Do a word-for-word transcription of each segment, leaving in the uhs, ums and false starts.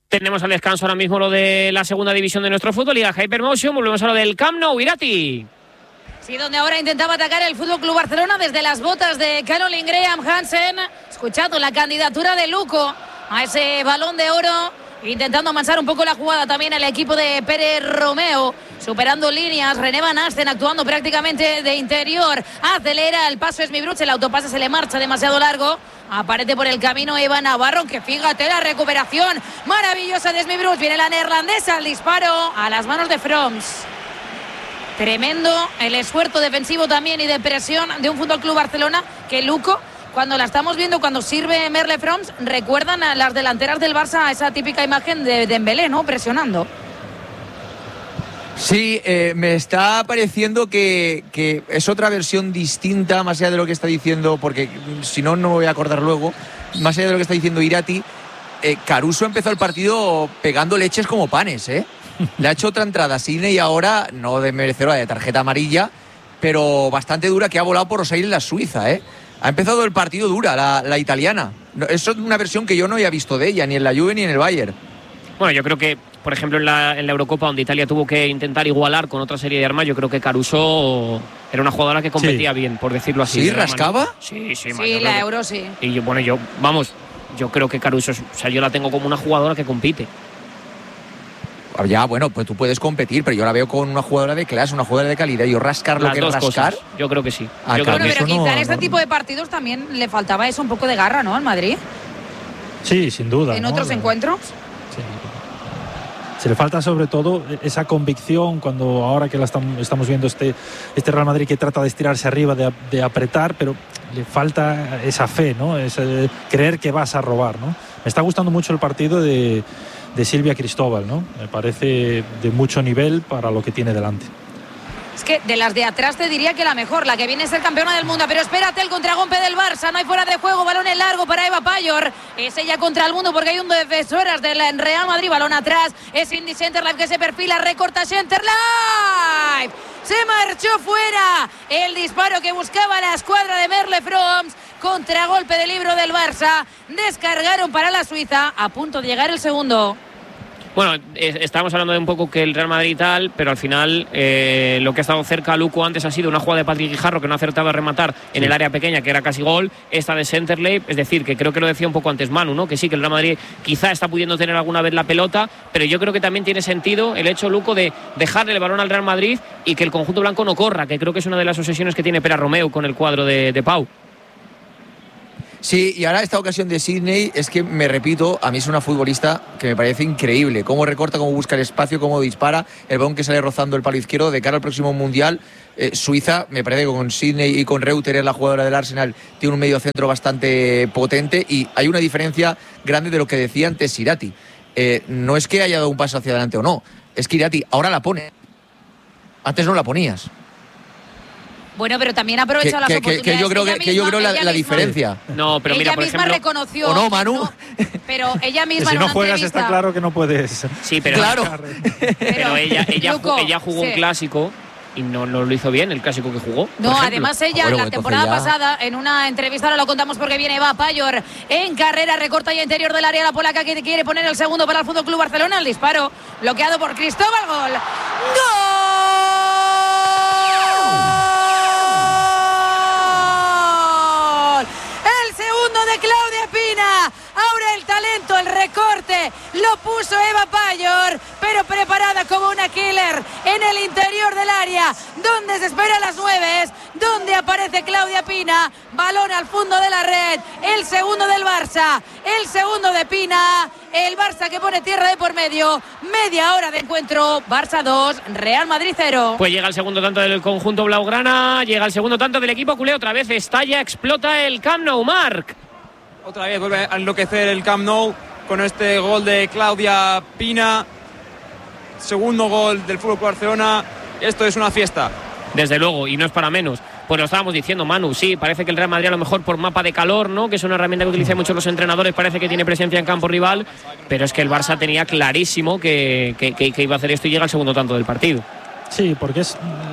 Tenemos al descanso ahora mismo lo de la segunda división de nuestro fútbol, Liga Hypermotion. Volvemos a lo del Camp Nou, Irati. Sí, donde ahora intentaba atacar el Fútbol Club Barcelona desde las botas de Caroline Graham Hansen, escuchando la candidatura de Luco a ese Balón de Oro, intentando avanzar un poco la jugada también el equipo de Pérez Romeo, superando líneas. René Van Asten actuando prácticamente de interior, acelera, el paso es Mibruch, el autopase se le marcha demasiado largo. Aparece por el camino Eva Navarro, que fíjate la recuperación maravillosa de Smith-Bruch. Viene la neerlandesa, el disparo a las manos de Froms. Tremendo el esfuerzo defensivo también y de presión de un Fútbol Club Barcelona que Luco, cuando la estamos viendo, cuando sirve Merle Froms, recuerdan a las delanteras del Barça a esa típica imagen de Dembélé, ¿no? Presionando. Sí, eh, me está pareciendo que, que es otra versión distinta, más allá de lo que está diciendo, porque si no, no me voy a acordar luego, más allá de lo que está diciendo Irati. eh, Caruso empezó el partido pegando leches como panes, ¿eh? Le ha hecho otra entrada a Sidney y ahora, no de merecedora de tarjeta amarilla, pero bastante dura, que ha volado por los aires la Suiza, ¿eh? Ha empezado el partido dura, la, la italiana. Eso es una versión que yo no había visto de ella, ni en la Juve ni en el Bayern. Bueno, yo creo que, por ejemplo, en la, en la Eurocopa, donde Italia tuvo que intentar igualar con otra serie de armas, yo creo que Caruso era una jugadora que competía sí. bien, por decirlo así. ¿Sí? ¿Rascaba? Sí, sí. Sí, la Euro sí. Y yo, bueno, yo, vamos, yo creo que Caruso, o sea, yo la tengo como una jugadora que compite. Ya, bueno, pues tú puedes competir, pero yo la veo con una jugadora de clase, una jugadora de calidad. Yo rascar lo que es rascar. Cosas. Yo creo que sí. Ah, yo claro, bueno, pero quizá no, en este no, tipo de partidos también le faltaba eso, un poco de garra, ¿no? Al Madrid. Sí, sin duda. En ¿no? otros la... encuentros. Sí. Se le falta sobre todo esa convicción cuando ahora que la estamos, estamos viendo este, este Real Madrid que trata de estirarse arriba, de, de apretar, pero le falta esa fe, ¿no? Ese creer que vas a robar, ¿no? Me está gustando mucho el partido de, de Silvia Cristóbal, ¿no? Me parece de mucho nivel para lo que tiene delante. Es que de las de atrás te diría que la mejor, la que viene a ser campeona del mundo. Pero espérate, el contragolpe del Barça, no hay fuera de juego, balón en largo para Eva Payor. Es ella contra el mundo porque hay un defensoras del Real Madrid, balón atrás. Es Cindy Centerlife que se perfila, recorta Centerlife. Se marchó fuera. El disparo que buscaba la escuadra de Merle Froms. Contragolpe del libro del Barça. Descargaron para la Suiza, a punto de llegar el segundo. Bueno, eh, estábamos hablando de un poco que el Real Madrid y tal, pero al final eh, lo que ha estado cerca a Luco antes ha sido una jugada de Patrick Guijarro que no ha acertado a rematar en sí. el área pequeña, que era casi gol, esta de Centerley, es decir, que creo que lo decía un poco antes Manu, ¿no? Que sí, que el Real Madrid quizá está pudiendo tener alguna vez la pelota, pero yo creo que también tiene sentido el hecho, Luco, de dejarle el balón al Real Madrid y que el conjunto blanco no corra, que creo que es una de las obsesiones que tiene Pérez Romeo con el cuadro de, de Pau. Sí, y ahora esta ocasión de Sidney es que, me repito, a mí es una futbolista que me parece increíble. Cómo recorta, cómo busca el espacio, cómo dispara, el balón que sale rozando el palo izquierdo de cara al próximo Mundial. Eh, Suiza, me parece que con Sidney y con Reuter, es la jugadora del Arsenal, tiene un medio centro bastante potente y hay una diferencia grande de lo que decía antes Irati. Eh, no es que haya dado un paso hacia adelante o no, es que Irati ahora la pone. Antes no la ponías. Bueno, pero también aprovecha que, las que, oportunidades. Que yo creo, que, misma, que yo creo la, la diferencia. No, pero mira, ella por misma ejemplo, reconoció. ¿O no, Manu? No, pero ella misma si en no una juegas entrevista, está claro que no puedes. Sí, pero, claro. pero ella, ella, Luco, ella jugó sí. un clásico y no, no lo hizo bien, el clásico que jugó. No, además ella, ah, bueno, la temporada ya... pasada, en una entrevista, ahora lo contamos porque viene Eva Payor en carrera, recorta y interior del área la polaca que quiere poner el segundo para el Fútbol Club Barcelona. El disparo bloqueado por Cristóbal. Gol. ¡Gol! De Claudia Pina, ahora el talento, el recorte, lo puso Eva Payor, pero preparada como una killer en el interior del área, donde se espera las nueve, donde aparece Claudia Pina, balón al fondo de la red, el segundo del Barça, el segundo de Pina, el Barça que pone tierra de por medio, media hora de encuentro, Barça dos, Real Madrid cero. Pues llega el segundo tanto del conjunto blaugrana, llega el segundo tanto del equipo culé, otra vez estalla, explota el Camp Nou, Marc. Otra vez vuelve a enloquecer el Camp Nou con este gol de Claudia Pina. Segundo gol del F C Barcelona. Esto es una fiesta. Desde luego, y no es para menos. Pues lo estábamos diciendo, Manu, sí, parece que el Real Madrid a lo mejor por mapa de calor, ¿no? Que es una herramienta que utilizan muchos los entrenadores, parece que tiene presencia en campo rival, pero es que el Barça tenía clarísimo que, que, que, que iba a hacer esto y llega el segundo tanto del partido. Sí, porque es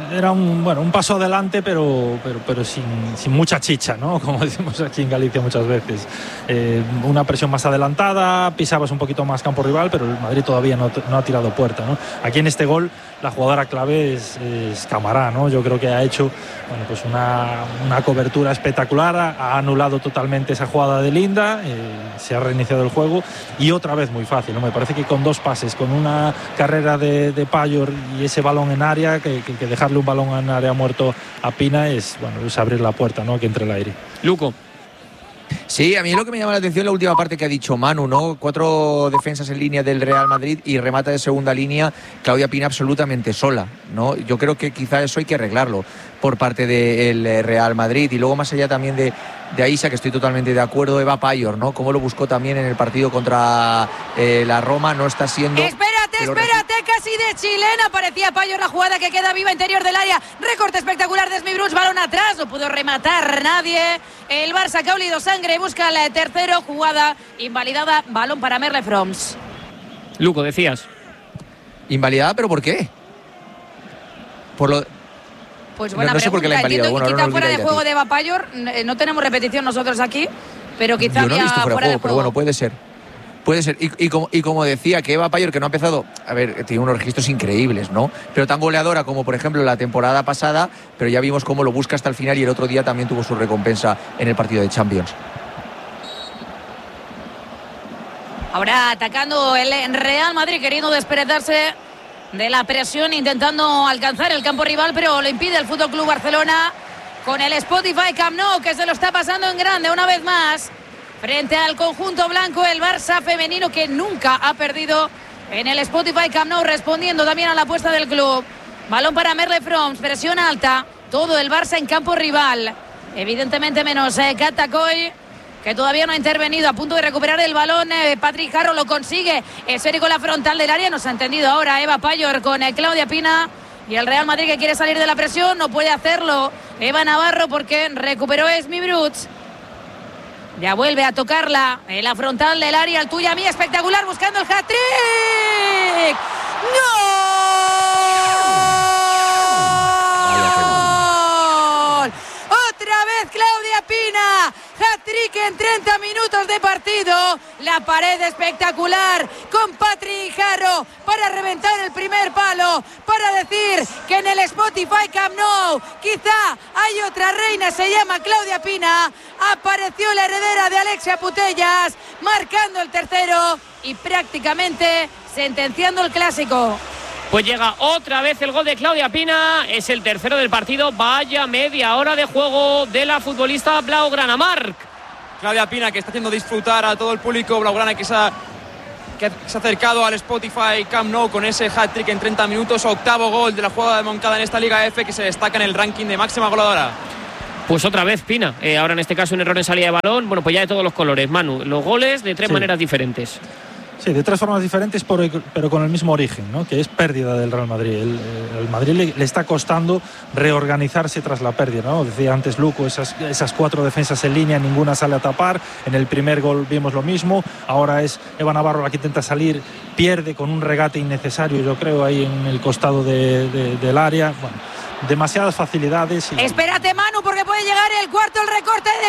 era un, bueno, un paso adelante, pero, pero, pero sin, sin mucha chicha, ¿no? Como decimos aquí en Galicia muchas veces. Eh, una presión más adelantada, pisabas un poquito más campo rival, pero el Madrid todavía no, no ha tirado puerta, ¿no? Aquí en este gol la jugadora clave es, es Camará, ¿no? Yo creo que ha hecho, bueno, pues una, una cobertura espectacular, ha anulado totalmente esa jugada de Linda, eh, se ha reiniciado el juego y otra vez muy fácil, ¿no? Me parece que con dos pases, con una carrera de, de Payor y ese balón en área, que, que, que dejarle un balón en área muerto a Pina es, bueno, es abrir la puerta, ¿no? Que entre el aire. Luco. Sí, a mí lo que me llama la atención es la última parte que ha dicho Manu, ¿no? Cuatro defensas en línea del Real Madrid y remata de segunda línea Claudia Pina absolutamente sola, ¿no? Yo creo que quizá eso hay que arreglarlo por parte del Real Madrid. Y luego, más allá también de, de Aisa, que estoy totalmente de acuerdo, Eva Payor, ¿no? Cómo lo buscó también en el partido contra eh, la Roma, no está siendo... Espérate, espérate, casi de chilena. Parecía Payor la jugada que queda viva interior del área. Recorte espectacular de Smith Bruce, balón atrás, no pudo rematar nadie. El Barça que ha olido sangre, busca el tercero, jugada invalidada, balón para Merle Froms. Luco, decías. Invalidada, ¿pero por qué? Por lo... Pues buena no, no sé por qué la invalidado. Bueno, quizá no fuera de juego de Eva Payor, no tenemos repetición nosotros aquí, pero quizá Yo no he visto fuera, fuera de juego, juego, pero bueno, puede ser. Puede ser. Y, y, como, y como decía, que Eva Payor, que no ha empezado, a ver, tiene unos registros increíbles, ¿no? Pero tan goleadora como, por ejemplo, la temporada pasada, pero ya vimos cómo lo busca hasta el final y el otro día también tuvo su recompensa en el partido de Champions. Ahora atacando el Real Madrid, queriendo desperezarse de la presión, intentando alcanzar el campo rival, pero lo impide el F C Barcelona con el Spotify Camp Nou, que se lo está pasando en grande una vez más frente al conjunto blanco, el Barça femenino, que nunca ha perdido en el Spotify Camp Nou, respondiendo también a la apuesta del club. Balón para Merle Froms, presión alta, todo el Barça en campo rival, evidentemente menos eh, Catacoy, que todavía no ha intervenido, a punto de recuperar el balón. eh, Patrick Harrow lo consigue, esférico la frontal del área, nos ha entendido ahora Eva Payor con eh, Claudia Pina, y el Real Madrid que quiere salir de la presión, no puede hacerlo Eva Navarro porque recuperó Smith Bruce. Ya vuelve a tocarla en la frontal del área, el tuya mía, espectacular, buscando el hat-trick. ¡Gol! Otra vez Claudia Pina, hat-trick en treinta minutos de partido. La pared espectacular con Patrick Harrow para reventar el primer palo, para decir que en el Spotify Camp Nou quizá hay otra reina, se llama Claudia Pina. Apareció la heredera de Alexia Putellas, marcando el tercero y prácticamente sentenciando el clásico. Pues llega otra vez el gol de Claudia Pina, es el tercero del partido. Vaya media hora de juego de la futbolista blaugrana. Marc. Claudia Pina, que está haciendo disfrutar a todo el público blaugrana que se ha, que se ha acercado al Spotify Camp Nou con ese hat-trick en treinta minutos. Octavo gol de la jugada de Moncada en esta Liga F, que se destaca en el ranking de máxima goleadora. Pues otra vez Pina, eh, ahora en este caso un error en salida de balón. Bueno, pues ya de todos los colores, Manu, los goles de tres sí. maneras diferentes. Sí, de tres formas diferentes, por, pero con el mismo origen, ¿no? Que es pérdida del Real Madrid. El, el Madrid le, le está costando reorganizarse tras la pérdida, ¿no? Decía antes Luco, esas, esas cuatro defensas en línea, ninguna sale a tapar. En el primer gol vimos lo mismo. Ahora es Eva Navarro la que intenta salir, pierde con un regate innecesario, yo creo, ahí en el costado de, de, del área. Bueno, demasiadas facilidades. Y... Espérate, Manu, porque puede llegar el cuarto, el recorte de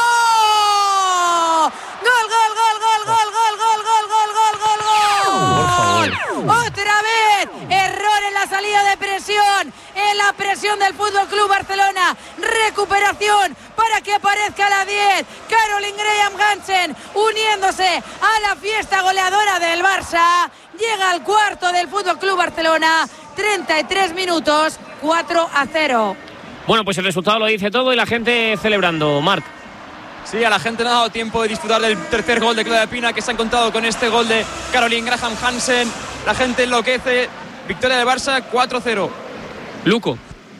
Caro. Gol, gol, gol, gol, gol, gol, gol, gol, gol, gol, gol, gol. Otra vez, error en la salida de presión, en la presión del F C Barcelona. Recuperación para que aparezca la diez. Caroline Graham Hansen uniéndose a la fiesta goleadora del Barça. Llega al cuarto del F C Barcelona. treinta y tres minutos, cuatro a cero. Bueno, pues el resultado lo dice todo y la gente celebrando, Marc. Sí, a la gente no ha dado tiempo de disfrutar del tercer gol de Claudia Pina, que se ha encontrado con este gol de Caroline Graham Hansen. La gente enloquece. Victoria de Barça cuatro cero. Luco.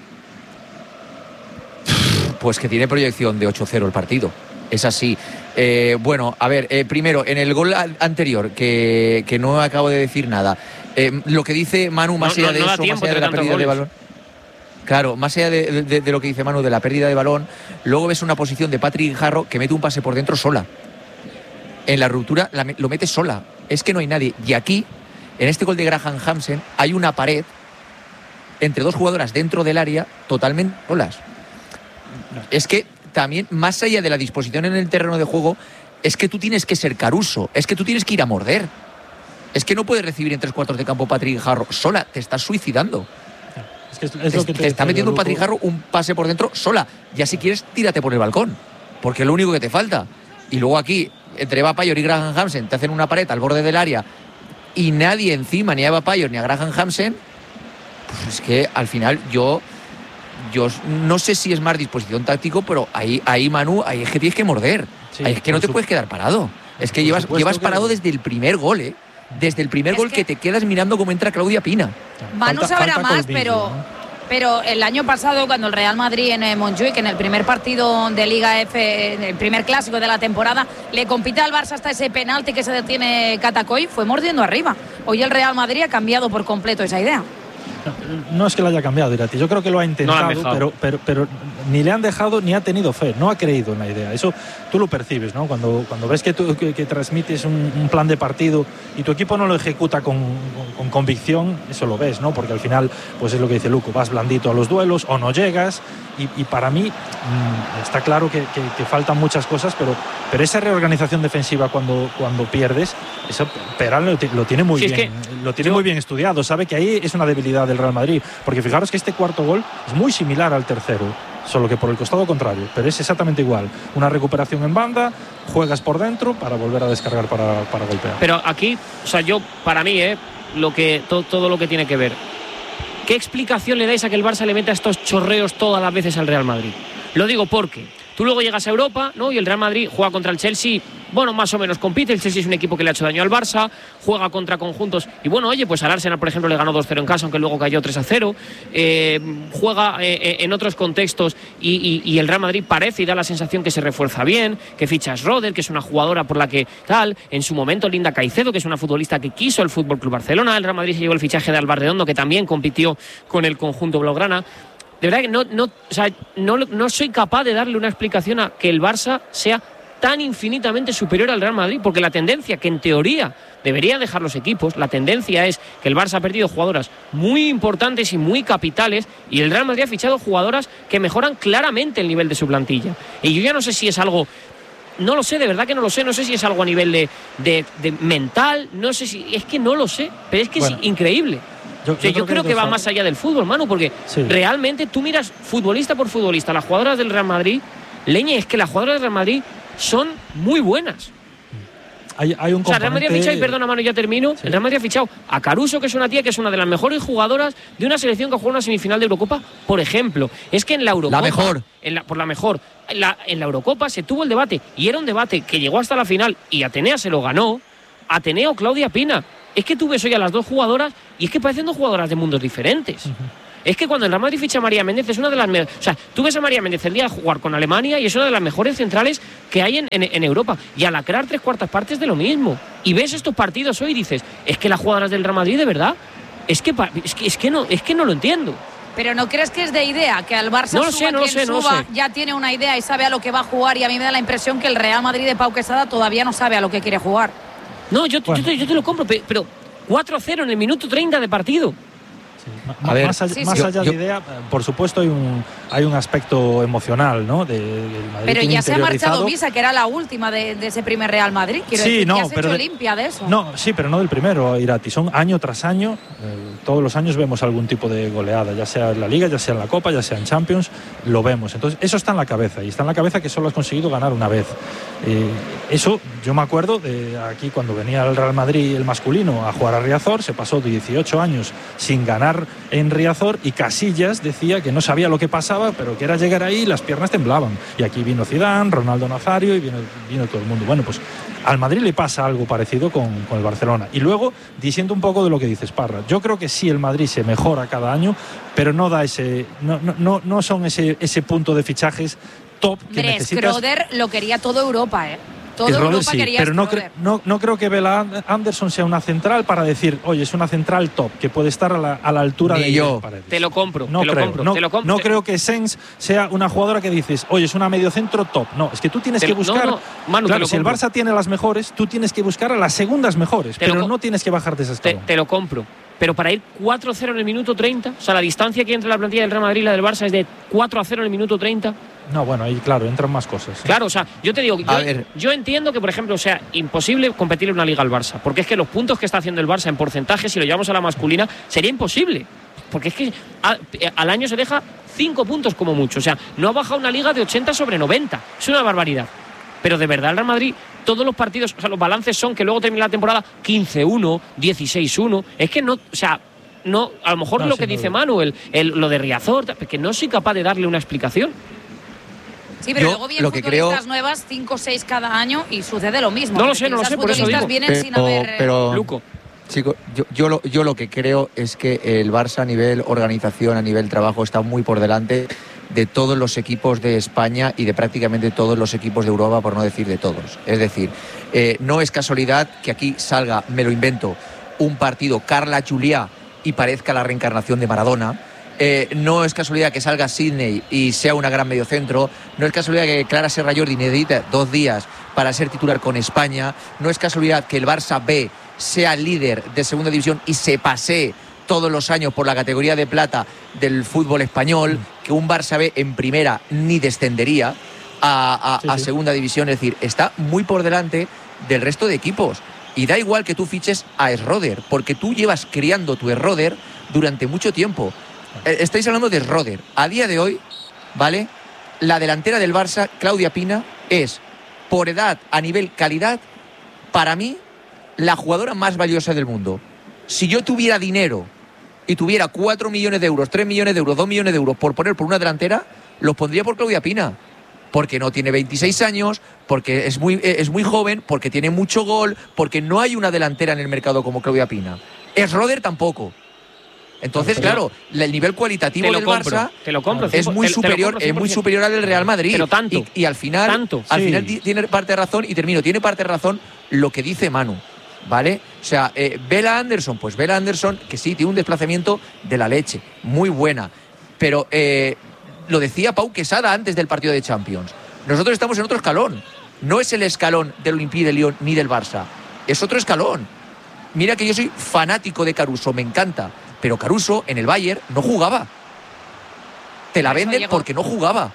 Pues que tiene proyección de ocho cero el partido. Es así. Eh, bueno, a ver, eh, primero, en el gol anterior, que, que no acabo de decir nada, eh, lo que dice Manu, más no, allá no, de no eso, tiempo, más allá de la pérdida de balón. Claro, más allá de, de, de lo que dice Manu de la pérdida de balón, luego ves una posición de Patrick Harrow que mete un pase por dentro sola. En la ruptura la, lo mete sola. Es que no hay nadie. Y aquí, en este gol de Graham Hansen, hay una pared entre dos jugadoras dentro del área totalmente solas. Es que también, más allá de la disposición en el terreno de juego, es que tú tienes que ser Caruso, es que tú tienes que ir a morder. Es que no puedes recibir en tres cuartos de campo Patrick Guijarro sola, te estás suicidando. Es que es, es lo que te, te está metiendo un Luco. Patrick Guijarro un pase por dentro sola. Ya si quieres, tírate por el balcón, porque es lo único que te falta. Y luego aquí, entre Eva Payor y Graham Hansen, te hacen una pared al borde del área y nadie encima, ni a Eva Payor ni a Graham Hansen. Pues es que al final yo... Yo no sé si es más disposición táctico, pero ahí, ahí Manu, ahí es que tienes que morder. Sí, ahí es que no te puedes quedar parado. Es que llevas, llevas parado que... desde el primer gol, ¿eh? Desde el primer es gol que... que te quedas mirando cómo entra Claudia Pina. Manu falta, sabrá falta más, colmillo, pero... ¿no? Pero el año pasado, cuando el Real Madrid en eh, Montjuic, en el primer partido de Liga F, en el primer clásico de la temporada, le compite al Barça hasta ese penalti que se detiene Catacoy, fue mordiendo arriba. Hoy el Real Madrid ha cambiado por completo esa idea. No, no es que lo haya cambiado, Irati. Yo creo que lo ha intentado, no pero, pero, pero ni le han dejado ni ha tenido fe. No ha creído en la idea. Eso tú lo percibes, ¿no? Cuando, cuando ves que, tú, que, que transmites un, un plan de partido y tu equipo no lo ejecuta con, con, con convicción, eso lo ves, ¿no? Porque al final, pues es lo que dice Luco, vas blandito a los duelos o no llegas. Y, y para mí mmm, está claro que, que, que faltan muchas cosas, pero, pero esa reorganización defensiva cuando, cuando pierdes, eso Peral lo, lo tiene muy sí, bien, es que lo tiene yo... muy bien estudiado. Sabe que ahí es una debilidad del Real Madrid, porque fijaros que este cuarto gol es muy similar al tercero, solo que por el costado contrario, pero es exactamente igual. Una recuperación en banda, juegas por dentro para volver a descargar para, para golpear. Pero aquí, o sea, yo, para mí, eh, lo que, todo, todo lo que tiene que ver, ¿qué explicación le dais a que el Barça le meta estos chorreos todas las veces al Real Madrid? Lo digo porque tú luego llegas a Europa, ¿no? Y el Real Madrid juega contra el Chelsea, bueno, más o menos compite. El Chelsea es un equipo que le ha hecho daño al Barça, juega contra conjuntos. Y bueno, oye, pues al Arsenal, por ejemplo, le ganó dos cero en casa, aunque luego cayó tres a cero. Eh, juega eh, en otros contextos y, y, y el Real Madrid parece y da la sensación que se refuerza bien, que ficha a Schroeder, que es una jugadora por la que tal. En su momento, Linda Caicedo, que es una futbolista que quiso el F C Barcelona. El Real Madrid se llevó el fichaje de Alba Redondo, que también compitió con el conjunto blaugrana. De verdad que no, no, o sea, no, no soy capaz de darle una explicación a que el Barça sea tan infinitamente superior al Real Madrid, porque la tendencia que en teoría deberían dejar los equipos, la tendencia es que el Barça ha perdido jugadoras muy importantes y muy capitales y el Real Madrid ha fichado jugadoras que mejoran claramente el nivel de su plantilla. Y yo ya no sé si es algo... No lo sé, de verdad que no lo sé. No sé si es algo a nivel de, de, de mental, no sé si... Es que no lo sé, pero es que bueno, es increíble. Yo, o sea, yo, yo creo, creo que, que va más allá del fútbol, Manu, porque sí. realmente tú miras futbolista por futbolista, las jugadoras del Real Madrid, leña, es que las jugadoras del Real Madrid son muy buenas. Hay, hay un o sea, el Real Madrid ha fichado, y perdona, Manu, ya termino, sí. el Real Madrid ha fichado a Caruso, que es una tía que es una de las mejores jugadoras de una selección que ha jugado una semifinal de Eurocopa, por ejemplo. Es que en la Eurocopa... La mejor. En la, por la mejor. En la, en la Eurocopa se tuvo el debate, y era un debate que llegó hasta la final, y Atenea se lo ganó, Atenea o Claudia Pina. Es que tú ves hoy a las dos jugadoras y es que parecen dos jugadoras de mundos diferentes. Uh-huh. Es que cuando el Real Madrid ficha a María Méndez es una de las mejores... O sea, tú ves a María Méndez el día de jugar con Alemania y es una de las mejores centrales que hay en, en, en Europa. Y a la crear tres cuartas partes de lo mismo. Y ves estos partidos hoy y dices, es que las jugadoras del Real Madrid, de verdad, es que, es que, es que, no, es que no lo entiendo. Pero ¿no crees que es de idea? Que al Barça no lo suba sé, no quien lo sé, no suba, lo sé. ya tiene una idea y sabe a lo que va a jugar, y a mí me da la impresión que el Real Madrid de Pau Quesada todavía no sabe a lo que quiere jugar. No, yo, bueno. yo, te, yo te lo compro, pero cuatro cero en el minuto treinta de partido. Sí, a ver, más allá, sí, más sí. allá yo, de idea, por supuesto hay un hay un aspecto emocional, ¿no? De, del Madrid. Pero ya se ha marchado Misa, que era la última de, de ese primer Real Madrid. Quiero sí, decir, no, que has pero hecho de, limpia de eso. No, sí, pero no del primero, Irati. Son año tras año, eh, todos los años vemos algún tipo de goleada, ya sea en la Liga, ya sea en la Copa, ya sea en Champions, lo vemos. Entonces, eso está en la cabeza, y está en la cabeza que solo has conseguido ganar una vez. Eh, eso, yo me acuerdo de aquí cuando venía el Real Madrid, el masculino, a jugar a Riazor, se pasó dieciocho años sin ganar en Riazor, y Casillas decía que no sabía lo que pasaba, pero que era llegar ahí y las piernas temblaban. Y aquí vino Zidane, Ronaldo Nazario y vino, vino todo el mundo. Bueno, pues al Madrid le pasa algo parecido con, con el Barcelona. Y luego, diciendo un poco de lo que dices, Parra, yo creo que sí el Madrid se mejora cada año, pero no da ese, no, no, no son ese, ese punto de fichajes top que Hombre, necesitas. Schroeder lo quería todo Europa, ¿eh? Todo Schroeder, Europa sí, quería pero no, cre no, no creo que Bella Anderson sea una central para decir, oye, es una central top, que puede estar a la, a la altura Ni de yo. Paredes. Te lo compro, no te lo creo, compro, no, te lo compro. No creo que Sens sea una jugadora que dices, oye, es una mediocentro top. No, es que tú tienes te que lo, buscar... No, no, Manu, claro, te lo si el compro. Barça tiene las mejores, tú tienes que buscar a las segundas mejores, te pero lo, no tienes que bajarte ese escalón. Te, te lo compro, pero para ir cuatro a cero en el minuto treinta, o sea, la distancia que hay entre la plantilla del Real Madrid y la del Barça es de cuatro a cero en el minuto treinta. No, bueno, ahí claro, entran más cosas. Claro, o sea, yo te digo, yo, yo entiendo que, por ejemplo, sea imposible competir en una liga al Barça, porque es que los puntos que está haciendo el Barça en porcentaje, si lo llevamos a la masculina, sería imposible. Porque es que a, al año se deja cinco puntos como mucho. O sea, no ha bajado una liga de ochenta sobre noventa. Es una barbaridad. Pero de verdad el Real Madrid, todos los partidos, o sea, los balances son que luego termina la temporada quince uno, dieciséis uno. Es que no, o sea, no, a lo mejor no, lo que dice Manuel, el, lo de Riazor, que no soy capaz de darle una explicación. Sí, pero yo, luego vienen lo que futbolistas creo... nuevas, cinco o seis cada año, y sucede lo mismo. No lo sé, no lo sé, por eso digo. Vienen pero, sin haber, pero, Luco. Chico, yo, yo, lo, yo lo que creo es que el Barça a nivel organización, a nivel trabajo, está muy por delante de todos los equipos de España y de prácticamente todos los equipos de Europa, por no decir de todos. Es decir, eh, no es casualidad que aquí salga, me lo invento, un partido Carla Juliá y parezca la reencarnación de Maradona. Eh, no es casualidad que salga Sidney y sea una gran mediocentro. No es casualidad que Clara Serra Jordi necesite dos días para ser titular con España. No es casualidad que el Barça B sea líder de segunda división y se pasee todos los años por la categoría de plata del fútbol español, que un Barça B en primera ni descendería a, a, sí, sí. a segunda división. Es decir, está muy por delante del resto de equipos. Y da igual que tú fiches a Schroeder, porque tú llevas criando tu Schroeder durante mucho tiempo. Estáis hablando de Schroeder. A día de hoy, ¿vale? La delantera del Barça, Claudia Pina, es, por edad, a nivel calidad, para mí, la jugadora más valiosa del mundo. Si yo tuviera dinero y tuviera cuatro millones de euros, tres millones de euros, dos millones de euros por poner por una delantera, los pondría por Claudia Pina. Porque no tiene veintiséis años, porque es muy, es muy joven, porque tiene mucho gol, porque no hay una delantera en el mercado como Claudia Pina. Schroeder tampoco. Entonces, claro, el nivel cualitativo del compro, Barça te lo compro, es muy te, superior, te lo compro, es muy superior al del Real Madrid. Pero tanto. Y, y al final, tanto, al sí. final tiene parte de razón, y termino, tiene parte de razón lo que dice Manu, ¿vale? O sea, eh, Bella Anderson, pues Bella Anderson, que sí, tiene un desplazamiento de la leche, muy buena. Pero eh, lo decía Pau Quesada antes del partido de Champions. Nosotros estamos en otro escalón. No es el escalón del Olympique de Lyon ni del Barça. Es otro escalón. Mira que yo soy fanático de Caruso, me encanta. Pero Caruso en el Bayern no jugaba. Te la venden porque no jugaba.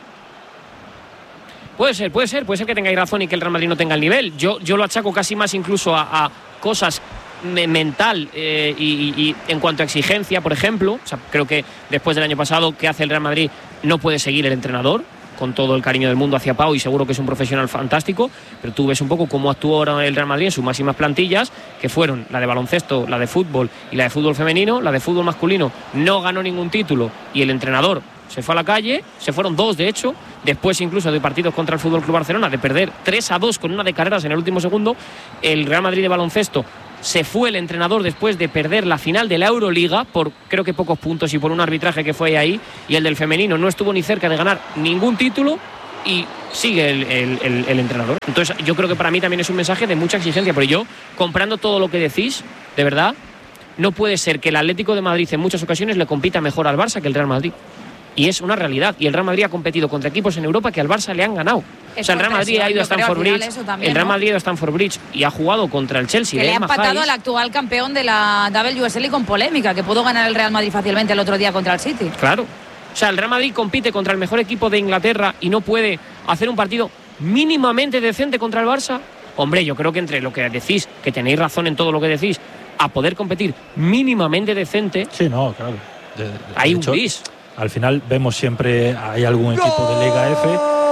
Puede ser, puede ser, puede ser que tengáis razón y que el Real Madrid no tenga el nivel. Yo, yo lo achaco casi más incluso a, a cosas me, mental eh, y, y en cuanto a exigencia, por ejemplo. O sea, creo que después del año pasado que hace el Real Madrid no puede seguir el entrenador, con todo el cariño del mundo hacia Pau, y seguro que es un profesional fantástico, pero tú ves un poco cómo actuó ahora el Real Madrid en sus máximas plantillas, que fueron la de baloncesto, la de fútbol y la de fútbol femenino. La de fútbol masculino no ganó ningún título y el entrenador se fue a la calle, se fueron dos de hecho, después incluso de partidos contra el F C Barcelona, de perder tres a dos con una de carreras en el último segundo. El Real Madrid de baloncesto, se fue el entrenador después de perder la final de la Euroliga por creo que pocos puntos y por un arbitraje que fue ahí, y el del femenino no estuvo ni cerca de ganar ningún título y sigue el, el, el, el entrenador. Entonces yo creo que para mí también es un mensaje de mucha exigencia, pero yo, comprando todo lo que decís, de verdad, no puede ser que el Atlético de Madrid en muchas ocasiones le compita mejor al Barça que el Real Madrid. Y es una realidad. Y el Real Madrid ha competido contra equipos en Europa que al Barça le han ganado. O sea, el Real Madrid ha ido a Stamford Bridge. El Real Madrid ha ido a Stamford Bridge y ha jugado contra el Chelsea. Que le ha empatado al actual campeón de la W S L con polémica, que pudo ganar el Real Madrid fácilmente el otro día contra el City. Claro. O sea, el Real Madrid compite contra el mejor equipo de Inglaterra y no puede hacer un partido mínimamente decente contra el Barça. Hombre, yo creo que entre lo que decís, que tenéis razón en todo lo que decís, a poder competir mínimamente decente. Sí, no, claro. De, de, hay de un hecho, gris. Al final vemos siempre, hay algún equipo de Liga F.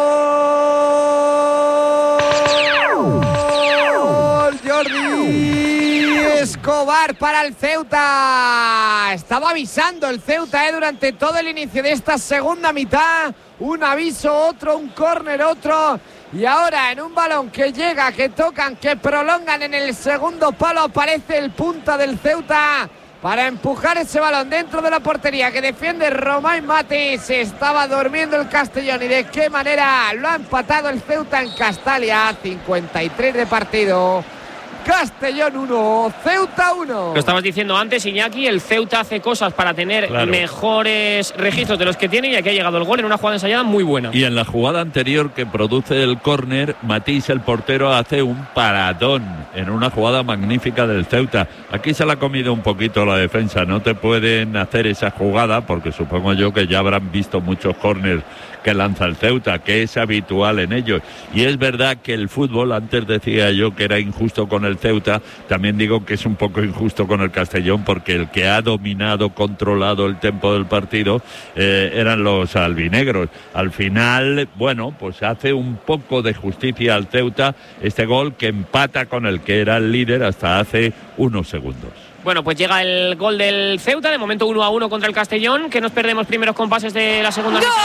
¡Gol! Jordi Escobar para el Ceuta. Estaba avisando el Ceuta eh, durante todo el inicio de esta segunda mitad. Un aviso, otro, un córner, otro. Y ahora en un balón que llega, que tocan, que prolongan en el segundo palo, aparece el punta del Ceuta para empujar ese balón dentro de la portería que defiende Romain Mati. Se estaba durmiendo el Castellón y de qué manera lo ha empatado el Ceuta en Castalia. cincuenta y tres de partido. Castellón uno, Ceuta uno. Lo estabas diciendo antes, Iñaki, el Ceuta hace cosas para tener claro. mejores registros de los que tiene, y aquí ha llegado el gol en una jugada ensayada muy buena. Y en la jugada anterior que produce el córner, Matís, el portero, hace un paradón en una jugada magnífica del Ceuta. Aquí se la ha comido un poquito la defensa, no te pueden hacer esa jugada porque supongo yo que ya habrán visto muchos córners que lanza el Ceuta, que es habitual en ellos. Y es verdad que el fútbol, antes decía yo que era injusto con el Ceuta, también digo que es un poco injusto con el Castellón, porque el que ha dominado, controlado el tempo del partido eh, eran los albinegros. Al final, bueno, pues hace un poco de justicia al Ceuta este gol que empata con el que era el líder hasta hace unos segundos. Bueno, pues llega el gol del Ceuta, de momento uno a uno contra el Castellón, que nos perdemos primeros compases de la segunda mitad.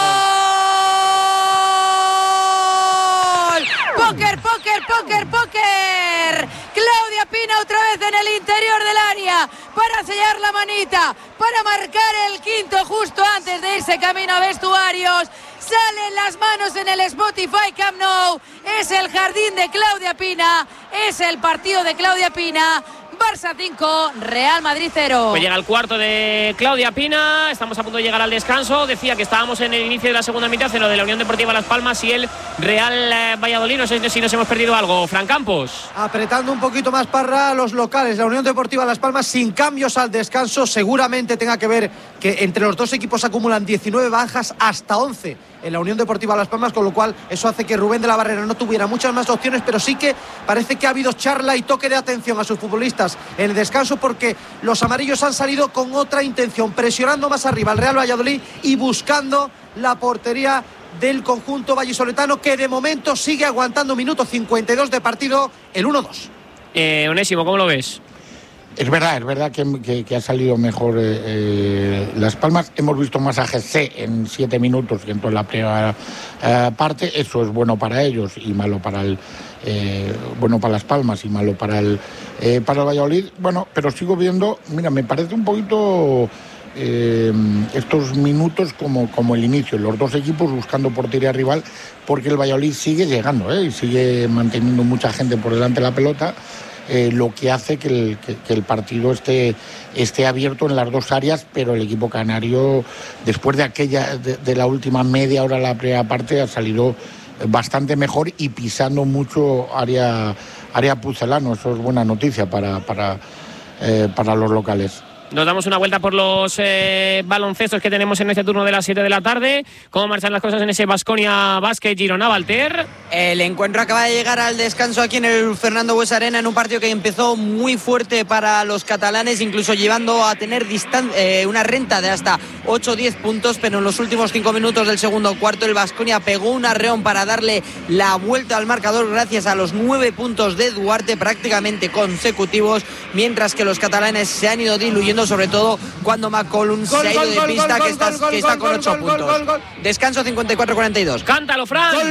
¡Póker, póker, póker, póker! Claudia Pina otra vez en el interior del área para sellar la manita, para marcar el quinto justo antes de irse camino a vestuarios. Salen las manos en el Spotify Camp Nou. Es el jardín de Claudia Pina, es el partido de Claudia Pina. Barça cinco, Real Madrid cero. Pues llega el cuarto de Claudia Pina, estamos a punto de llegar al descanso. Decía que estábamos en el inicio de la segunda mitad en lo de la Unión Deportiva Las Palmas y el Real Valladolid. No sé si nos hemos perdido algo. Fran Campos. Apretando un poquito más para los locales. La Unión Deportiva Las Palmas sin cambios al descanso. Seguramente tenga que ver que entre los dos equipos acumulan diecinueve bajas, hasta once en la Unión Deportiva Las Palmas, con lo cual eso hace que Rubén de la Barrera no tuviera muchas más opciones, pero sí que parece que ha habido charla y toque de atención a sus futbolistas en el descanso, porque los amarillos han salido con otra intención, presionando más arriba al Real Valladolid y buscando la portería del conjunto vallisoletano, que de momento sigue aguantando minuto cincuenta y dos de partido, el uno dos. Eh, Onésimo, ¿cómo lo ves? Es verdad, es verdad que, que, que ha salido mejor eh, eh, Las Palmas. Hemos visto más a G C en siete minutos que en toda la primera eh, parte. Eso es bueno para ellos y malo para el eh, bueno para Las Palmas y malo para el eh, para el Valladolid. Bueno, pero sigo viendo, mira, me parece un poquito eh, estos minutos como, como el inicio. Los dos equipos buscando portería rival, porque el Valladolid sigue llegando, ¿eh? Y sigue manteniendo mucha gente por delante de la pelota. Eh, lo que hace que el, que, que el partido esté, esté abierto en las dos áreas, pero el equipo canario, después de aquella de, de la última media hora de la primera parte, ha salido bastante mejor y pisando mucho área, área pucelano. Eso es buena noticia para, para, eh, para los locales. Nos damos una vuelta por los eh, baloncestos que tenemos en este turno de las siete de la tarde. ¿Cómo marchan las cosas en ese Baskonia Basket Girona, Valter? El encuentro acaba de llegar al descanso aquí en el Fernando Buesa Arena, en un partido que empezó muy fuerte para los catalanes, incluso llevando a tener distan- eh, una renta de hasta ocho o diez puntos, pero en los últimos cinco minutos del segundo cuarto el Baskonia pegó un arreón para darle la vuelta al marcador gracias a los nueve puntos de Duarte prácticamente consecutivos, mientras que los catalanes se han ido diluyendo, sobre todo cuando McCollum gol, se ha ido gol, de gol, pista, gol, que, está, gol, que está con ocho puntos. Gol, gol. Descanso cincuenta y cuatro a cuarenta y dos. ¡Cántalo, Fran! ¡Gol!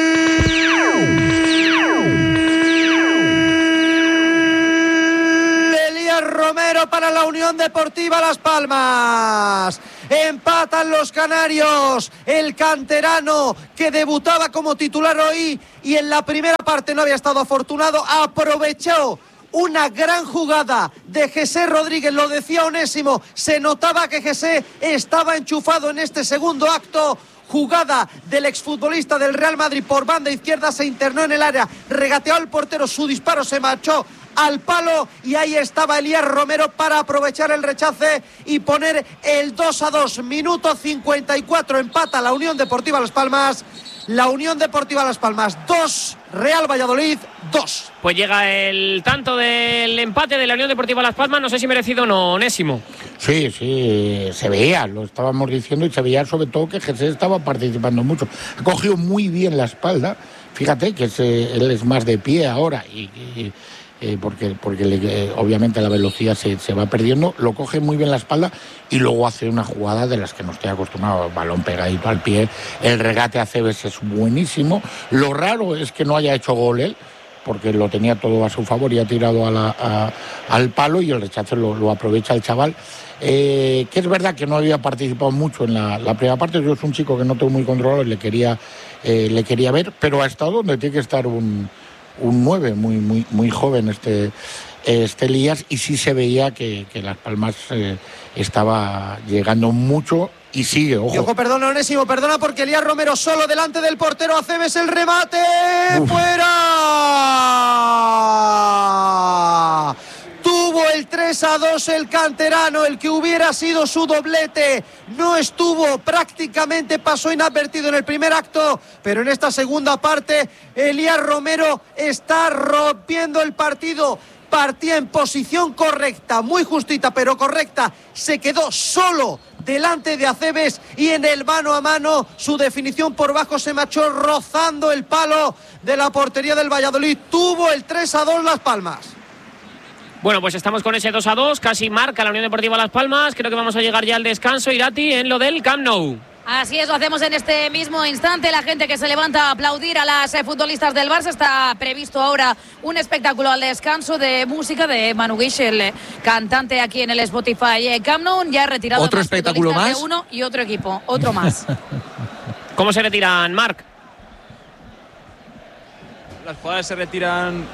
Elías Romero para la Unión Deportiva Las Palmas. Empatan los canarios. El canterano que debutaba como titular hoy y en la primera parte no había estado afortunado, aprovechó una gran jugada de José Rodríguez, lo decía Onésimo, se notaba que José estaba enchufado en este segundo acto. Jugada del exfutbolista del Real Madrid por banda izquierda, se internó en el área, regateó al portero, su disparo se marchó al palo y ahí estaba Elías Romero para aprovechar el rechace y poner el dos a dos. Minuto cincuenta y cuatro, empata la Unión Deportiva Las Palmas. La Unión Deportiva Las Palmas dos, Real Valladolid dos. Pues llega el tanto del empate de la Unión Deportiva Las Palmas, no sé si merecido o no, Onésimo. Sí, sí, se veía, lo estábamos diciendo, y se veía sobre todo que Jesús estaba participando mucho. Ha cogido muy bien la espalda, fíjate que es, él es más de pie ahora y... y Eh, porque, porque le, eh, obviamente la velocidad se, se va perdiendo, lo coge muy bien la espalda y luego hace una jugada de las que no estoy acostumbrado, balón pegadito al pie, el regate a Cebes es buenísimo. Lo raro es que no haya hecho gol él, porque lo tenía todo a su favor y ha tirado a la, a, al palo y el rechazo lo, lo aprovecha el chaval. Eh, que es verdad que no había participado mucho en la, la primera parte, yo es un chico que no tengo muy controlado y le quería, eh, le quería ver, pero ha estado donde tiene que estar un un nueve muy, muy, muy joven este, este Elías, y sí se veía que, que Las Palmas eh, estaba llegando mucho. Y sigue, ojo. Y ojo, perdona, Onésimo, perdona, porque Elías Romero solo delante del portero. Aceves el remate. Uf. ¡Fuera! Tuvo el tres a dos el canterano, el que hubiera sido su doblete. No estuvo, prácticamente pasó inadvertido en el primer acto, pero en esta segunda parte Elías Romero está rompiendo el partido. Partía en posición correcta, muy justita pero correcta, se quedó solo delante de Aceves y en el mano a mano su definición por bajo se marchó rozando el palo de la portería del Valladolid. Tuvo el tres a dos Las Palmas. Bueno, pues estamos con ese dos a dos, casi marca la Unión Deportiva Las Palmas. Creo que vamos a llegar ya al descanso, Irati, en lo del Camp Nou. Así es, lo hacemos en este mismo instante. La gente que se levanta a aplaudir a las eh, futbolistas del Barça. Está previsto ahora un espectáculo al descanso de música de Manu Guix, el eh, cantante aquí en el Spotify eh, Camp Nou. Ya retirado. ¿Otro espectáculo más? De uno y otro equipo, otro más. ¿Cómo se retiran, Marc? Las jugadoras se retiran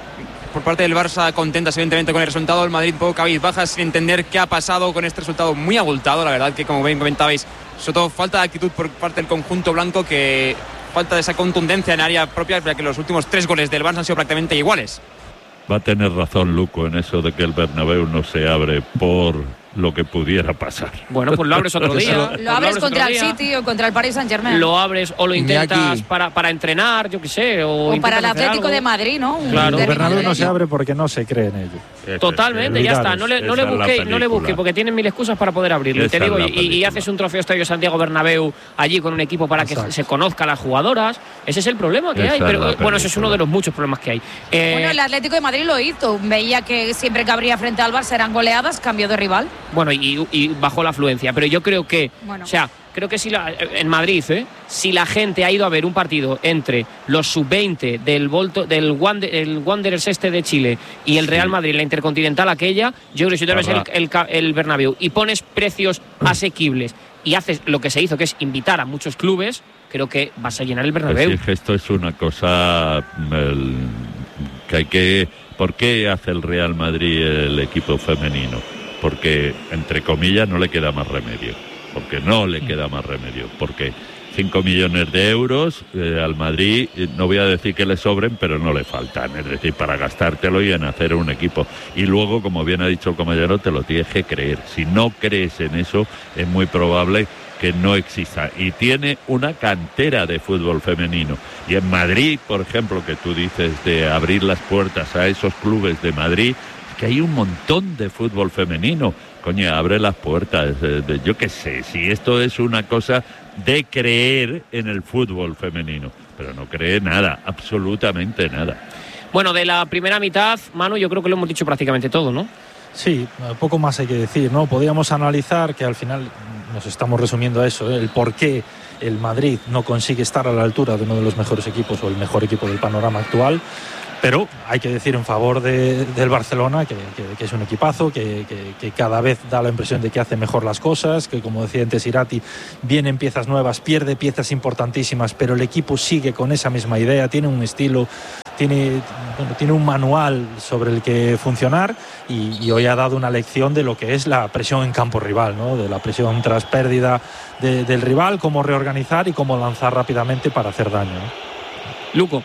por parte del Barça, contentas evidentemente con el resultado. El Madrid un poco cabizbaja sin entender qué ha pasado con este resultado muy abultado. La verdad que, como bien comentabais, sobre todo falta de actitud por parte del conjunto blanco, que falta de esa contundencia en área propia, ya que los últimos tres goles del Barça han sido prácticamente iguales. Va a tener razón Luco en eso de que el Bernabéu no se abre por lo que pudiera pasar. Bueno, pues lo abres otro día. Lo, lo abres lo contra el día. City o contra el Paris Saint-Germain. Lo abres o lo intentas Iñaki. para, para entrenar, yo qué sé. O, o para el Atlético algo. de Madrid, ¿no? Claro. El Bernabéu no se abre porque no se cree en ello. Totalmente, ya está. No le, no le busquéis, no le busquéis, porque tienen mil excusas para poder abrirlo. Y te digo, y, y haces un trofeo Estadio Santiago Bernabéu allí con un equipo para Exacto. que se conozca a las jugadoras. Ese es el problema que Esa hay. Pero bueno, ese es uno de los muchos problemas que hay. Eh, bueno, el Atlético de Madrid lo hizo. Veía que siempre que abría frente al Barça eran goleadas, cambio de rival. Bueno, y, y bajó la afluencia. Pero yo creo que, bueno. o sea, creo que si la, en Madrid, ¿eh? si la gente ha ido a ver un partido entre los sub veinte del Volto, del Wander, el Wanderers este de Chile y el Real Madrid, la Intercontinental aquella, yo creo que si tú ves el, el, el Bernabéu y pones precios asequibles y haces lo que se hizo, que es invitar a muchos clubes, creo que vas a llenar el Bernabéu. Pues sí, esto es una cosa el, que hay que... ¿Por qué hace el Real Madrid el equipo femenino? Porque, entre comillas, no le queda más remedio. Porque no le queda más remedio. Porque cinco millones de euros eh, al Madrid, no voy a decir que le sobren, pero no le faltan. Es decir, para gastártelo y en hacer un equipo. Y luego, como bien ha dicho el compañero, te lo tienes que creer. Si no crees en eso, es muy probable que no exista. Y tiene una cantera de fútbol femenino. Y en Madrid, por ejemplo, que tú dices de abrir las puertas a esos clubes de Madrid, que hay un montón de fútbol femenino. Coño, abre las puertas. De, de, yo qué sé, si esto es una cosa de creer en el fútbol femenino, pero no cree nada, absolutamente nada. Bueno, de la primera mitad, Manu, yo creo que lo hemos dicho prácticamente todo, ¿no? Sí, poco más hay que decir, ¿no? Podríamos analizar que al final nos estamos resumiendo a eso, ¿eh? El por qué el Madrid no consigue estar a la altura de uno de los mejores equipos o el mejor equipo del panorama actual. Pero hay que decir en favor de, del Barcelona que, que, que es un equipazo, que, que, que cada vez da la impresión de que hace mejor las cosas, que como decía antes Irati, vienen piezas nuevas, pierde piezas importantísimas, pero el equipo sigue con esa misma idea, tiene un estilo, tiene, bueno, tiene un manual sobre el que funcionar y, y hoy ha dado una lección de lo que es la presión en campo rival, ¿no? De la presión tras pérdida de, del rival, cómo reorganizar y cómo lanzar rápidamente para hacer daño, ¿no? Luco.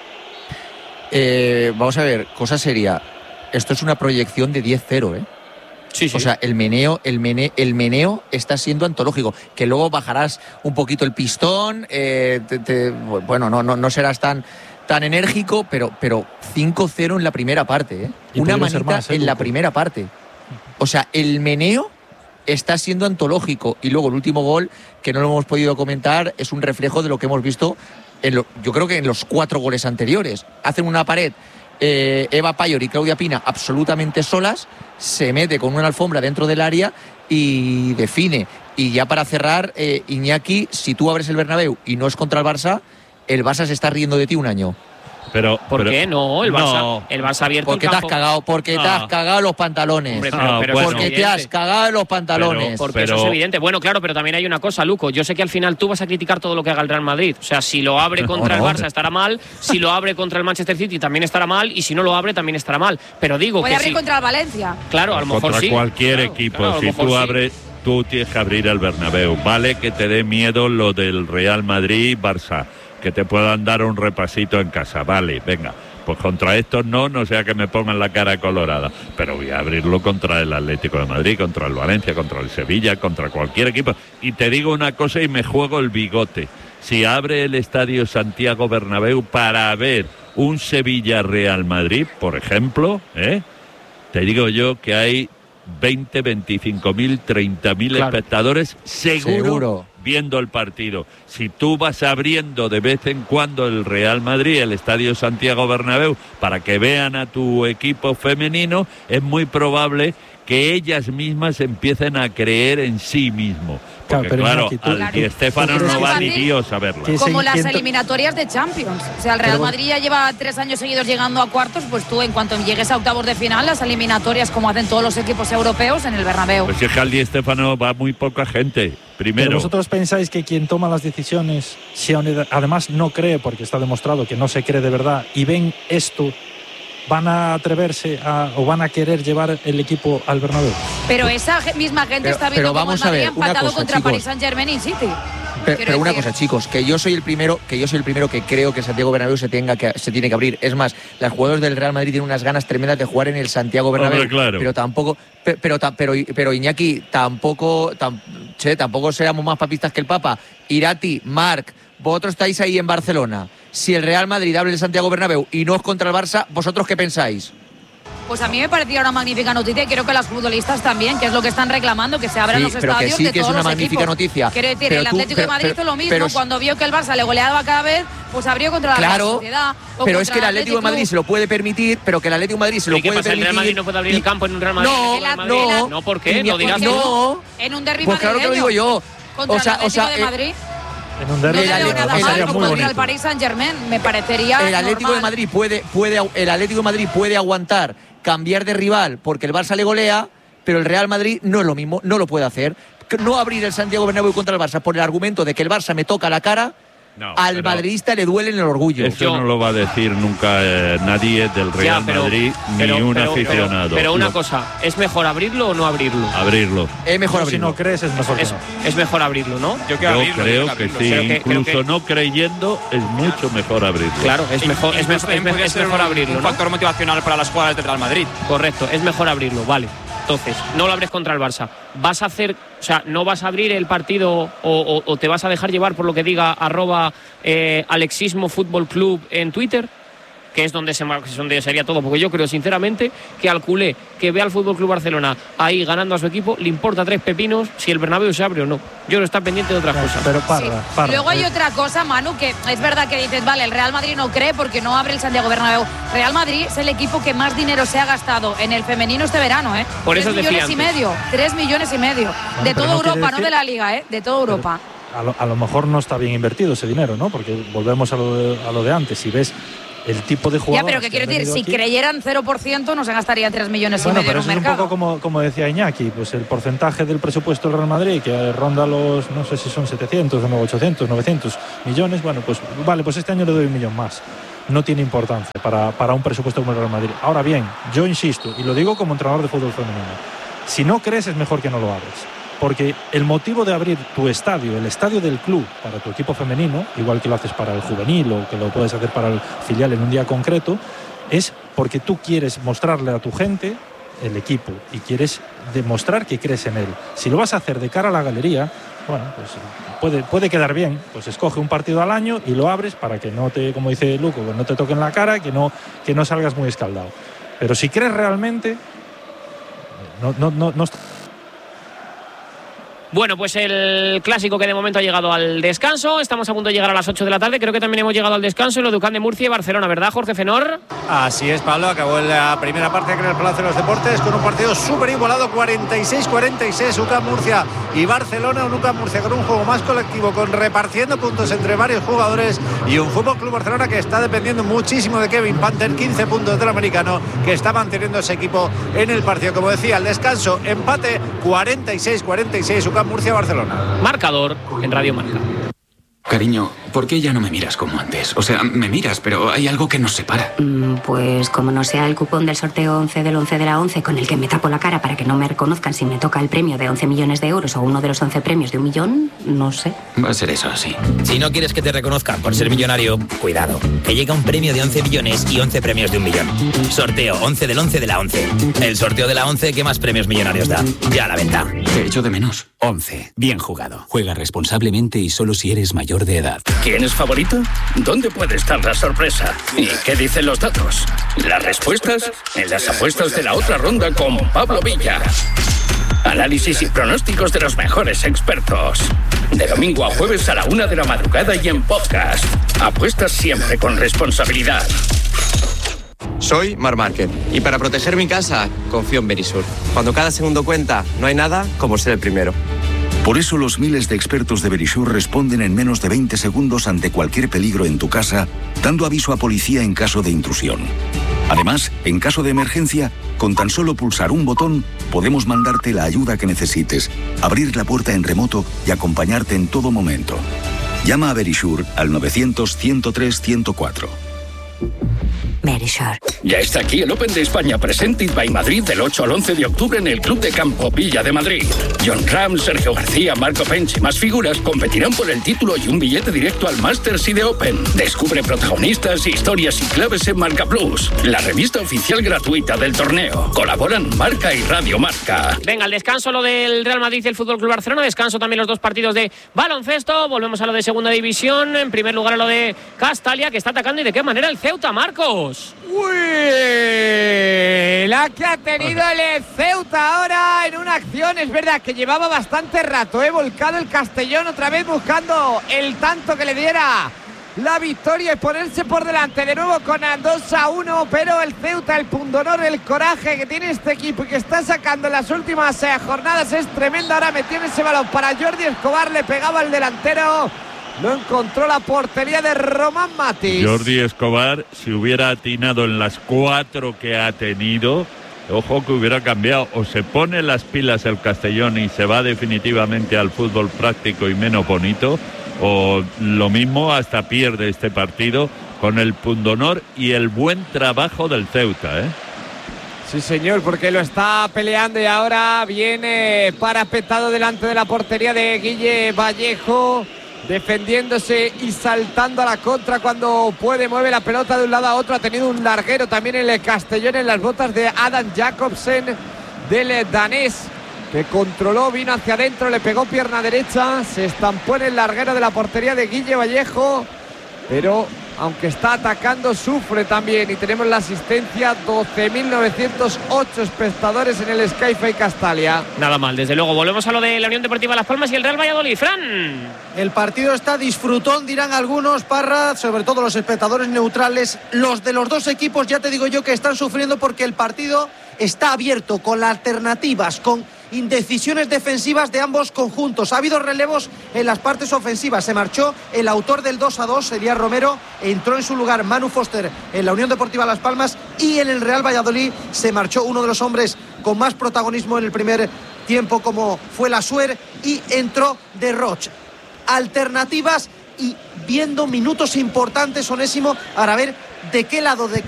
Eh, vamos a ver, cosa seria. Esto es una proyección de diez cero, ¿eh? Sí, sí. O sea, el meneo, el meneo, el meneo está siendo antológico. Que luego bajarás un poquito el pistón, eh, te, te, bueno, no, no, no serás tan, tan enérgico, pero, pero cinco cero en la primera parte, ¿eh? Una manita más, ¿eh, en la primera parte. O sea, el meneo está siendo antológico. Y luego el último gol, que no lo hemos podido comentar, es un reflejo de lo que hemos visto. En lo, yo creo que en los cuatro goles anteriores hacen una pared eh, Eva Payor y Claudia Pina absolutamente solas, se mete con una alfombra dentro del área y define. Y ya para cerrar, eh, Iñaki, si tú abres el Bernabéu y no es contra el Barça, el Barça se está riendo de ti un año. Pero, ¿Por pero, qué? No, el Barça, no. el Barça abierto Porque el te has campo. cagado, porque No. te has cagado los pantalones. Hombre, pero- Ah, pero bueno. eso es Porque te has evidente. cagado los pantalones. Porque Pero- eso es evidente. Bueno, claro, pero también hay una cosa, Luco. Yo sé que al final tú vas a criticar todo lo que haga el Real Madrid. O sea, si lo abre contra no, el Barça hombre. estará mal, si lo abre contra el Manchester City también estará mal, y si no lo abre también estará mal. Pero digo Puede que abrir sí. contra el Valencia. Claro, a lo mejor Contra sí. cualquier Claro, equipo. claro, a lo si mejor tú sí. abres, tú tienes que abrir el Bernabéu. Vale que te dé miedo lo del Real Madrid-Barça, que te puedan dar un repasito en casa. Vale, venga. Pues contra estos no, no sea que me pongan la cara colorada. Pero voy a abrirlo contra el Atlético de Madrid, contra el Valencia, contra el Sevilla, contra cualquier equipo. Y te digo una cosa y me juego el bigote. Si abre el Estadio Santiago Bernabéu para ver un Sevilla-Real Madrid, por ejemplo, ¿eh? te digo yo que hay veinte, veinticinco mil, treinta mil Claro. espectadores seguro, Seguro. viendo el partido. Si tú vas abriendo de vez en cuando el Real Madrid, el Estadio Santiago Bernabéu, para que vean a tu equipo femenino, es muy probable que ellas mismas empiecen a creer en sí mismo. Claro, Porque pero claro, Iñaki, tú- al Claro. Di Stéfano ¿tú crees no que va sí? ni Dios a verla. Que Como se- las quien to- eliminatorias de Champions. O sea, el Real Pero- Madrid ya lleva tres años seguidos llegando a cuartos, pues tú en cuanto llegues a octavos de final, las eliminatorias como hacen todos los equipos europeos en el Bernabéu. Pues si es que al Di Stéfano va muy poca gente. Primero. Pero vosotros pensáis que quien toma las decisiones, si aún- además no cree, porque está demostrado que no se cree de verdad, y ven esto, van a atreverse a, o van a querer llevar el equipo al Bernabéu. Pero esa ge- misma gente Pero- está viendo pero cómo vamos el Madrid a ver, ha una empatado cosa, contra chicos. Paris Saint-Germain y City. Pero, Quiero pero una decir- cosa, chicos, que yo soy el primero, que yo soy el primero que creo que Santiago Bernabéu se tenga que se tiene que abrir. Es más, los jugadores del Real Madrid tienen unas ganas tremendas de jugar en el Santiago Bernabéu. Hombre, claro. Pero tampoco, pe- pero, ta- pero, pero Iñaki, tampoco, tam- che, tampoco seamos más papistas que el Papa. Irati, Marc, vosotros estáis ahí en Barcelona. Si el Real Madrid abre el Santiago Bernabéu y no es contra el Barça, ¿vosotros qué pensáis? Pues a mí me parecía una magnífica noticia y creo que las futbolistas también, que es lo que están reclamando, que se abran Sí, los pero que estadios sí de que es todos una los magnífica equipos. noticia. Quiero decir, Pero el tú- Atlético pero- de Madrid pero- hizo lo mismo, pero- cuando vio que el Barça le goleaba cada vez, pues abrió contra la Real Claro, Sociedad. o pero contra es que el Atlético de Madrid se lo puede permitir, pero que el Atlético de Madrid se lo ¿Y qué puede pasa? ¿El permitir. Real Madrid no puede abrir y- el campo en un Real Madrid? No, ¿En el Real Madrid? no, No, ¿por qué? Ni- No digas no. En un derbi Pues claro que lo digo yo. Contra O sea, el Atlético o sea, de eh, Madrid. En un No derbi el le veo Atlético- nada el mal Atlético como muy contra el bonito. Paris Saint-Germain. Me parecería El Atlético normal. de Madrid puede, puede, el Atlético de Madrid puede aguantar, cambiar de rival porque el Barça le golea, pero el Real Madrid no es lo mismo, no lo puede hacer. No abrir el Santiago Bernabéu contra el Barça por el argumento de que el Barça me toca la cara, No, al pero madridista le duele en el orgullo. Eso Yo- no lo va a decir nunca eh, nadie del Real Ya, pero- Madrid pero- ni un pero- pero- aficionado. Pero, una Lo- cosa, ¿es mejor abrirlo o no abrirlo? abrirlo. Es mejor Pero si abrirlo. no crees, es mejor que Es, no. es mejor abrirlo, ¿no? Yo, Yo creo que sí, Creo que- creo incluso que- no creyendo es mucho mejor abrirlo. Claro, es mejor, es Incluso mejor, es también me- podría es ser mejor un- abrirlo, un ¿no? factor motivacional para las jugadas del Real Madrid. Correcto, es mejor abrirlo, vale. Entonces, no lo abres contra el Barça. ¿Vas a hacer, o sea, no vas a abrir el partido o, o- o te vas a dejar llevar por lo que diga arroba eh, Alexismo Fútbol Club en Twitter? Que es donde, se, mar- es donde sería todo. Porque yo creo, sinceramente, que al culé que ve al Fútbol Club Barcelona ahí ganando a su equipo, le importa tres pepinos si el Bernabéu se abre o no. Yo no está pendiente de otras cosas. Pero Sí. parra, parra. Luego hay Eh, otra cosa, Manu, que es verdad que dices, vale, el Real Madrid no cree porque no abre el Santiago Bernabéu. Real Madrid es el equipo que más dinero se ha gastado en el femenino este verano, ¿eh? Por eso Tres os decía millones y antes. medio, tres millones y medio. de pero toda no quiere Europa, no decir- de la Liga, ¿eh? De toda Europa. A lo, a lo mejor no está bien invertido ese dinero, ¿no? Porque volvemos a lo de, a lo de antes. Si ves el tipo de Ya, jugadores. pero que quiero han decir, venido si aquí- creyeran cero por ciento no se gastarían tres millones Bueno, y medio pero en un eso es un mercado. poco como, como decía Iñaki, pues el porcentaje del presupuesto del Real Madrid, que ronda los, no sé si son setecientos o ochocientos, novecientos millones, bueno, pues vale, pues este año le doy un millón más. No tiene importancia para, para un presupuesto como el Real Madrid. Ahora bien, yo insisto, y lo digo como entrenador de fútbol femenino, si no crees es mejor que no lo abres. Porque el motivo de abrir tu estadio, el estadio del club para tu equipo femenino, igual que lo haces para el juvenil o que lo puedes hacer para el filial en un día concreto, es porque tú quieres mostrarle a tu gente el equipo y quieres demostrar que crees en él. Si lo vas a hacer de cara a la galería, bueno, pues puede, puede quedar bien. Pues escoge un partido al año y lo abres para que no te, como dice Luco, que no te toquen la cara, que no, que no salgas muy escaldado. Pero si crees realmente, no, no, no, no Bueno, pues el clásico que de momento ha llegado al descanso. Estamos a punto de llegar a las ocho de la tarde. Creo que también hemos llegado al descanso en lo de UCAM de Murcia y Barcelona, ¿verdad, Jorge Fenor? Así es, Pablo. Acabó la primera parte aquí en el Palacio de los Deportes con un partido súper igualado, cuarenta y seis cuarenta y seis, UCAM Murcia y Barcelona. Un UCAM Murcia con un juego más colectivo, con repartiendo puntos entre varios jugadores, y un Fútbol Club Barcelona que está dependiendo muchísimo de Kevin Panther, quince puntos del americano, que está manteniendo ese equipo en el partido. Como decía, al descanso, empate cuarenta y seis cuarenta y seis, UCAM Murcia Barcelona. Marcador en Radio Marca. Cariño, ¿por qué ya no me miras como antes? O sea, me miras, pero hay algo que nos separa. Mm, pues como no sea el cupón del sorteo once del once de la once con el que me tapo la cara para que no me reconozcan si me toca el premio de once millones de euros o uno de los once premios de un millón, no sé. Va a ser eso, sí. Si no quieres que te reconozcan por ser millonario, cuidado, que llega un premio de once millones y once premios de un millón. Sorteo once del once de la once. El sorteo de la once que más premios millonarios da. Ya a la venta. Te echo de menos. once. Bien jugado. Juega responsablemente y solo si eres mayor de edad. ¿Quién es favorito? ¿Dónde puede estar la sorpresa? ¿Y qué dicen los datos? Las respuestas en las apuestas de la otra ronda con Pablo Villa. Análisis y pronósticos de los mejores expertos. De domingo a jueves a la una de la madrugada y en podcast. Apuestas siempre con responsabilidad. Soy Mar Márquez y para proteger mi casa confío en Verisur. Cuando cada segundo cuenta, no hay nada como ser el primero. Por eso los miles de expertos de Verisur responden en menos de veinte segundos ante cualquier peligro en tu casa, dando aviso a policía en caso de intrusión. Además, en caso de emergencia, con tan solo pulsar un botón, podemos mandarte la ayuda que necesites, abrir la puerta en remoto y acompañarte en todo momento. Llama a Verisur al novecientos, ciento tres, ciento cuatro. Verisur. Ya está aquí el Open de España Presented by Madrid del ocho al once de octubre en el Club de Campo Villa de Madrid. John Ram, Sergio García, Marco Pench y más figuras competirán por el título y un billete directo al Masters y de Open. Descubre protagonistas, historias y claves en Marca Plus, la revista oficial gratuita del torneo. Colaboran Marca y Radio Marca. Venga, al descanso lo del Real Madrid y el Fútbol Club Barcelona. Descanso también los dos partidos de baloncesto. Volvemos a lo de segunda división. En primer lugar a lo de Castalia, que está atacando, y de qué manera el Ceuta, Marcos. Uy, la que ha tenido el Ceuta ahora en una acción, es verdad que llevaba bastante rato, he volcado el Castellón otra vez buscando el tanto que le diera la victoria y ponerse por delante de nuevo con dos a uno, pero el Ceuta, el pundonor, el coraje que tiene este equipo y que está sacando en las últimas eh, jornadas es tremendo. Ahora metió ese balón para Jordi Escobar, le pegaba al delantero. No encontró la portería de Román Matis. Jordi Escobar, si hubiera atinado en las cuatro que ha tenido, ojo que hubiera cambiado. O se pone las pilas el Castellón y se va definitivamente al fútbol práctico y menos bonito, o lo mismo, hasta pierde este partido con el pundonor y el buen trabajo del Ceuta, ¿eh? Sí, señor, porque lo está peleando y ahora viene parapetado delante de la portería de Guille Vallejo, defendiéndose y saltando a la contra cuando puede, mueve la pelota de un lado a otro. Ha tenido un larguero también en el Castellón en las botas de Adam Jacobsen, del danés, que controló, vino hacia adentro, le pegó pierna derecha, se estampó en el larguero de la portería de Guille Vallejo, pero aunque está atacando sufre también. Y tenemos la asistencia, doce mil novecientos ocho espectadores en el Sky-Fi Castalia. Nada mal, desde luego. Volvemos a lo de la Unión Deportiva Las Palmas y el Real Valladolid. Fran. El partido está disfrutón, dirán algunos, Parra, sobre todo los espectadores neutrales. Los de los dos equipos, ya te digo yo, que están sufriendo porque el partido está abierto, con las alternativas, con indecisiones defensivas de ambos conjuntos. Ha habido relevos en las partes ofensivas. Se marchó el autor del dos a dos, Elías Romero, entró en su lugar Manu Foster en la Unión Deportiva Las Palmas, y en el Real Valladolid se marchó uno de los hombres con más protagonismo en el primer tiempo, como fue Lasuer, y entró De Roch. Alternativas y viendo minutos importantes, Onésimo, para ver de qué lado de